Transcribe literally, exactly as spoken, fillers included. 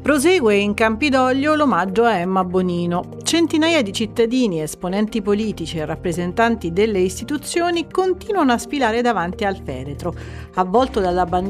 Prosegue in Campidoglio l'omaggio a Emma Bonino. Centinaia di cittadini, esponenti politici e rappresentanti delle istituzioni continuano a sfilare davanti al feretro. Avvolto dalla bandiera